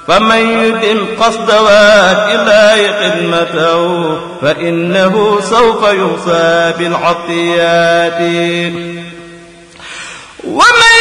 فمن يدم قصد واد الله خدمته فإنه سوف يوصى بالعطيات.